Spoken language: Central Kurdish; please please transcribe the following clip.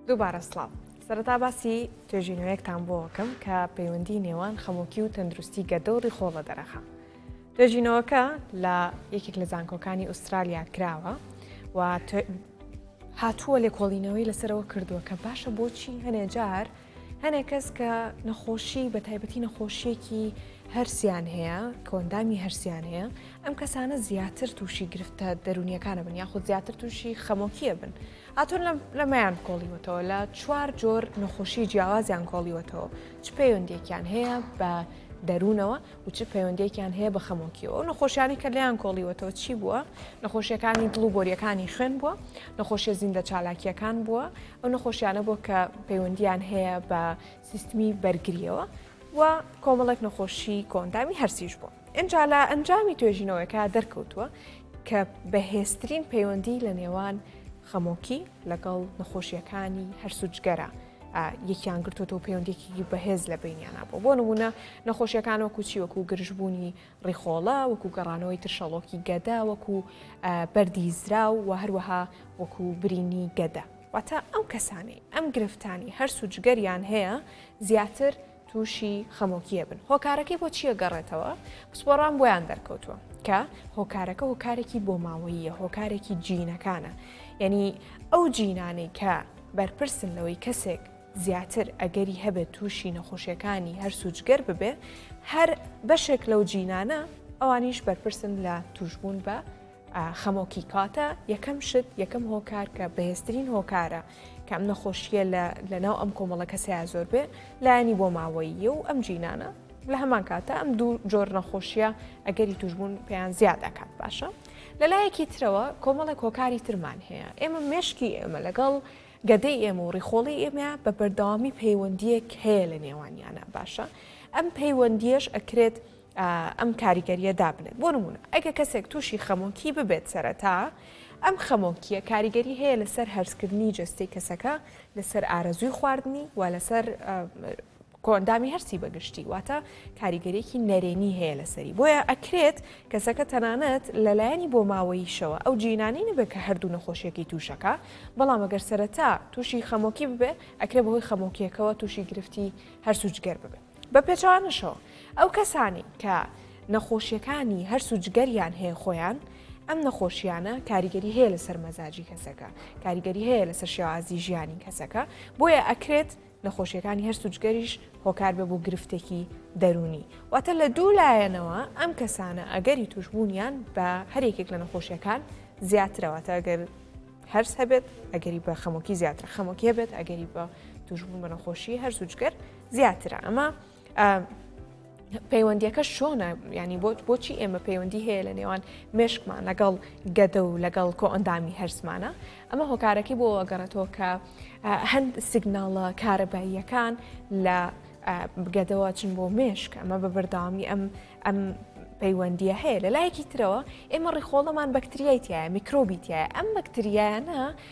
دووبارە سڵاو. سەرەتا باسی توێژینەوەیەکتان بۆ ئەەکەم کە پەیوەندی نێوان خەمۆکی و تەندروستی گەدە و ڕیخۆڵە دەرەخە. توێژینەوەکە لە یەکێک لە زانکۆکانی ئوسترالیا کراوە و هاتووە لێکۆڵینەوەی لەسەرەوە کردووە کە باشە بۆچی هەنێجار هەنێک کەس کە نەخۆشی بە تایبەتی نەخۆشیەکی هەرسیان هەیە کۆندامی هەرسیان هەیە ئەم کەسانە زیاتر تووشی گرفتە دەرونیەکانە بن یاخود زیاتر تووشی خەمۆکیە بن. هاتۆن لەمایان کۆڵیوەتەوە لە 4 جۆر نەخۆشی جیاوازیان کۆڵیوەتەوە چ پەیوەندێکیان هەیە بە دەروونەوە و چ پەیوەندێکیان هەیە بە خەمۆکیەوە و نەخۆشیانی کە لیان کۆڵیوەتەوە چی بووە؟ نەخۆشیەکانی دڵ و بۆریەکانی خوێن بووە، نەخۆشیە زیندە چالاکیەکان بووە، ئەو نەخۆشیانە بووە کە پەیوەندیان هەیە بە سیستمی بەرگریەوە و کۆمەڵێک نەخۆشی کۆندامی هەرسیش بووە. ئینجا لە ئەنجامی توێژینەوەیەکە دەرکەوتووە کە بەهێزترین پەیوەندی لە نێوان خەمۆکی لەگەڵ نەخۆشیەکانی هەرسوجگەرە یەکیان گرتوۆ پەیوەندێکی بەهێز لە بینیانە بوو. بۆ نمونە نەخۆشیەکان وەکو چی وەکو گرژبوونی ڕیخۆڵە، وەکو گەڕانەوەی ترشەڵۆکی گەدە، وەکو بەردی زراو و هەروەها وەکو برینی گەدە. واتە ئەو کەسانی ئەم گرفتانی هەرسوجگەریان هەیە زیاتر تووشی خەمۆکیە بن. هۆکارەکەی بۆ چیە گەڕێتەوە؟ پسپۆڕان بۆیان دەرکەوتووە کە هۆکارەکە هۆکارێکی بۆ ماوەییە، هۆکارێکی جینەکانە. یعنی ئەو جینانەی کە بەرپرسن لەوەی کەسێک زیاتر ئەگەری هەبێت تووشی نەخۆشیەکانی هەرسوجگەر ببێ، هەر بەشێک لەو جینانە ئەوانیش بەرپرسن لە توشبوون بە خەمۆکی. کاتە یەکەم هۆکار کە بەهێزترین هۆکارە کە ئەم نەخۆشیە لەناو ئەم کۆمەڵە کەسەیە زۆر بێ لایەنی بۆ ماوەییە و ئەم جینانە لە هەمان کاتە ئەم دوو جۆر نەخۆشیە ئەگەری توشبوون پێیان زیاد دەکات. باشە لەلایەکی ترەوە کۆمەڵێک هۆکاری ترمان هەیە. ئێمە مێشکی ئێمە لەگەڵ گەدەی ئێمە و ڕیخۆڵی ئێمە بە بەردەوامی پەیوەندیەک هەیە لە نێوانیانە. باشە ئەم پەیوەندیەش ئەکرێت ئەم کاریگەریە دابنێت. بۆ نمونە ئەگە کەسێک تووشی خەمۆکی ببێت سەرەتا، ئەم خەمۆکیە کاریگەری هەیە لەسەر هەرسکردنی جەستەی کەسەکە، لەسەر ئارەزووی خواردنی و لەسەر کۆندامی هەرسی بەگشتی. واتە کاریگەریەکی نەرێنی هەیە لەسەری. بۆیە ئەکرێت کەسەکە تەنانەت لەلایەنی بۆ ماوەییشەوە ئەو جینانی نەبێت کە هەردوو نەخۆشیەکەی تووشەکە، بەڵام ئەگەر سەرەتا تووشی خەمۆکی ببێ ئەکرێت بەهۆی خەمۆکیەکەوە تووشی گرفتی هەرسوجگەر ببێت. بە پێچوانەشەوە ئەو کەسانی کە نەخۆشیەکانی هەرسوجگەریان هەیە خۆیان، ئەم نەخۆشیانە کاریگەری هەیە لەسەر مەزاجی کەسەکە، کاریگەری هەیە لەسەر شێوازی ژیانی کەسەکە. بۆیە ئەکرێت نەخۆشیەکانی هەرسوجگەریش هۆکار بێ بۆ گرفتێکی دەرونی. واتە لە دوو لایەنەوە ئەم کەسانە ئەگەری توشبوونیان بە هەرێکێک لە نەخۆشیەکان زیاترەوەتە ئەگەر هەرس هەبێت ئەگەری بە خەمۆکی زیاتر، خەمۆکی هەبێت ئەگەری بە توشبوون بە نەخۆشی هەرسوجگەر زیاترە. ئەمە پەیوەندیەکە شۆنە، ینی بۆچی ئێمە پەیوەندی هەیە لە نێوان مێشکمان لەگەڵ گەدە و لەگەڵ کۆئەندامی هەرسمانە. ئەمە هۆکارەکەی بۆ ئەگەڕێتەوە کە هەند سیگناڵە کارەباییەکان لە گەدەوە چن بۆ مێشک. ئەمە بە بەردەوامی ئەم پەیوەندیە هەیە. لە لایەکی ترەوە ئێمە ڕیخۆڵەمان بەکتریایتیایە، میکرۆبیتیایە. ئەم بەکتریایانە